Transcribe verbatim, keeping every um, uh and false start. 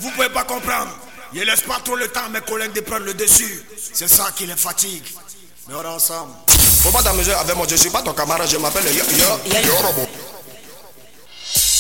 Vous pouvez pas comprendre. Ils laissent pas trop le temps à mes collègues de prendre le dessus. C'est ça qui les fatigue. Mais on est ensemble. Faut pas t'amuser avec moi, je suis pas ton camarade, je m'appelle Yo Yo Yo Robot.